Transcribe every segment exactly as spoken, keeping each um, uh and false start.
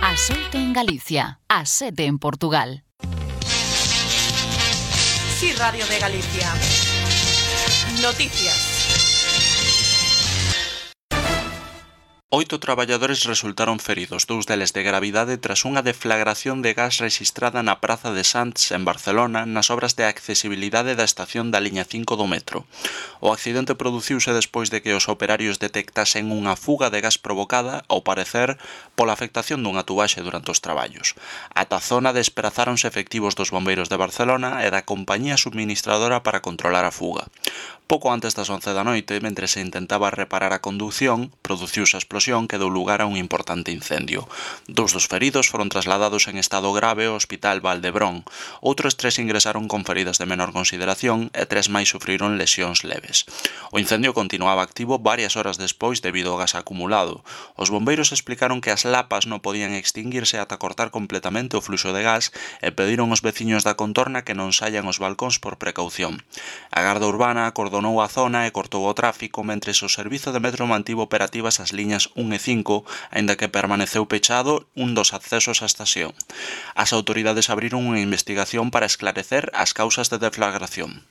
As oito en Galicia, as sete en Portugal. Sí, Radio de Galicia. Noticias. Oito traballadores resultaron feridos, dous deles de gravidade tras unha deflagración de gas rexistrada na Praza de Sants, en Barcelona, nas obras de accesibilidade da estación da liña cinco do metro. O accidente produciuse despois de que os operarios detectasen unha fuga de gas provocada, ao parecer, pola afectación dunha tubaxe durante os traballos. Ata a zona desprazáronse efectivos dos bombeiros de Barcelona e da compañía subministradora para controlar a fuga. Pouco antes das once da noite, mentre se intentaba reparar a condución, produciuse a explosión que deu lugar a un importante incendio. Dous dos feridos foron trasladados en estado grave ao Hospital Valdebrón. Outros tres ingresaron con feridas de menor consideración e tres máis sufriron lesións leves. O incendio continuaba activo varias horas despois debido ao gas acumulado. Os bombeiros explicaron que as lapas non podían extinguirse ata cortar completamente o fluxo de gas e pediron aos veciños da contorna que non saian aos balcóns por precaución. A Garda Urbana acordonou a zona e cortou o tráfico mentres o servizo de metro mantivo operativas as liñas un e cinco, aínda que permaneceu pechado un dos accesos á estación. As autoridades abriron unha investigación para esclarecer as causas de deflagración.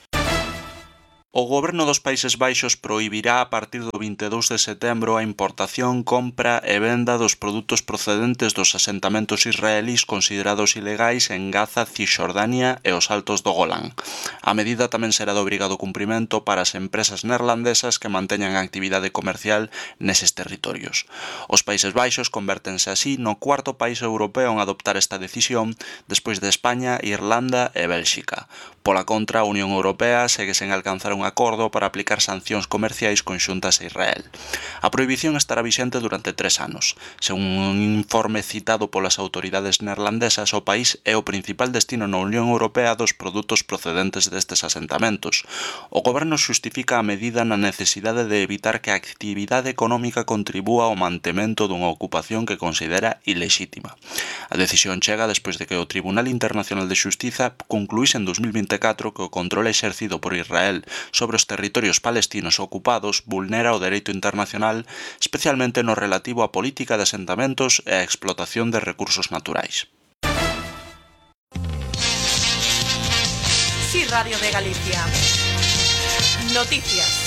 O Goberno dos Países Baixos prohibirá a partir do vinte e dous de setembro a importación, compra e venda dos produtos procedentes dos asentamentos israelís considerados ilegais en Gaza, Cisxordania e os Altos do Golán. A medida tamén será de obrigado cumprimento para as empresas neerlandesas que manteñan a actividade comercial neses territorios. Os Países Baixos convértense así no cuarto país europeo en adoptar esta decisión despois de España, Irlanda e Bélxica. Pola contra, a Unión Europea segue sen alcanzar un acordo para aplicar sancións comerciais conxuntas a Israel. A prohibición estará vixente durante tres anos. Según un informe citado polas autoridades neerlandesas, o país é o principal destino na Unión Europea dos produtos procedentes destes asentamentos. O goberno xustifica a medida na necesidade de evitar que a actividade económica contribúa ao mantemento dunha ocupación que considera ilexítima. A decisión chega despois de que o Tribunal Internacional de Xustiza concluíse en dos mil vinte e catro que o control exercido por Israel sobre os territorios palestinos ocupados vulnera o dereito internacional, especialmente no relativo á política de asentamentos e á explotación de recursos naturais. Sí, Radio de Galicia. Noticias.